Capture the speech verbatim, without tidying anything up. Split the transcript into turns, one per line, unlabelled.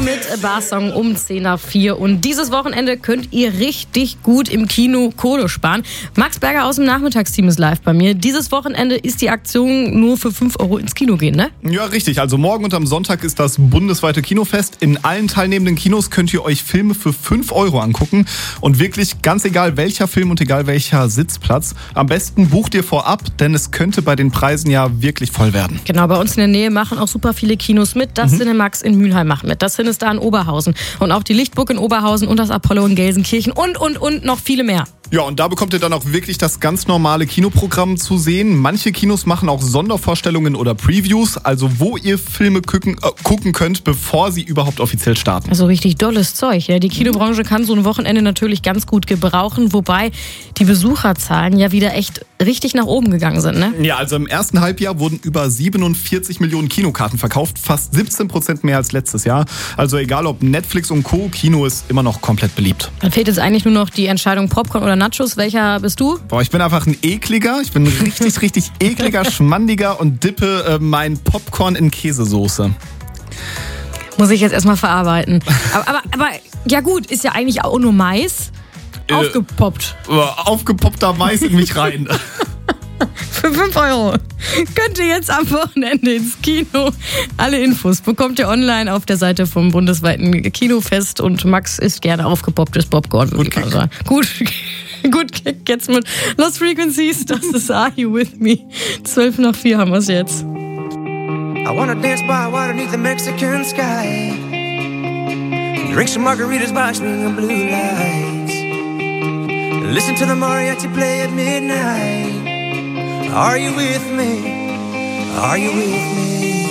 mit Barsong um zehn nach vier. Und dieses Wochenende könnt ihr richtig gut im Kino Kohle sparen. Max Berger aus dem Nachmittagsteam ist live bei mir. Dieses Wochenende ist die Aktion nur für fünf Euro ins Kino gehen, ne?
Ja, richtig. Also morgen und am Sonntag ist das bundesweite Kinofest. In allen teilnehmenden Kinos könnt ihr euch Filme für fünf Euro angucken. Und wirklich ganz egal welcher Film und egal welcher Sitzplatz. Am besten bucht ihr vorab, denn es könnte bei den Preisen ja wirklich voll werden.
Genau, bei uns in der Nähe machen auch super viele Kinos mit. Das mhm. Cinemax in Mülheim macht mit. Das Cinestar in Oberhausen. Und auch die Lichtburg in Oberhausen und das Apollo in Gelsenkirchen und, und, und noch viele mehr.
Ja, und da bekommt ihr dann auch wirklich das ganz normale Kinoprogramm zu sehen. Manche Kinos machen auch Sondervorstellungen oder Previews, also wo ihr Filme gucken, äh, gucken könnt, bevor sie überhaupt offiziell starten.
Also richtig dolles Zeug. Ja. Die Kinobranche kann so ein Wochenende natürlich ganz gut gebrauchen, wobei die Besucherzahlen ja wieder echt richtig nach oben gegangen sind, ne?
Ja, also im ersten Halbjahr wurden über siebenundvierzig Millionen Kinokarten verkauft, fast siebzehn Prozent mehr als letztes Jahr. Also egal ob Netflix und Co., Kino ist immer noch komplett beliebt.
Dann fehlt jetzt eigentlich nur noch die Entscheidung Popcorn oder Nachos. Welcher bist du?
Boah, ich bin einfach ein ekliger. Ich bin richtig, richtig ekliger, schmandiger und dippe äh, mein Popcorn in Käsesoße.
Muss ich jetzt erstmal verarbeiten. Aber, aber, aber ja gut, ist ja eigentlich auch nur Mais. Äh, Aufgepoppt.
Aufgepoppter Mais in mich rein.
Für fünf Euro könnt ihr jetzt am Wochenende ins Kino. Alle Infos bekommt ihr online auf der Seite vom bundesweiten Kinofest. Und Max isst gerne aufgepopptes Popcorn.
Gut Kick.
Gut, gut Kick jetzt mit Lost Frequencies. Das ist Are You With Me? zwölf nach vier haben wir es jetzt.
I wanna dance by water beneath the Mexican sky. Drink some margaritas by swinging blue lights. Listen to the mariachi play at midnight. Are you with me? Are you with me?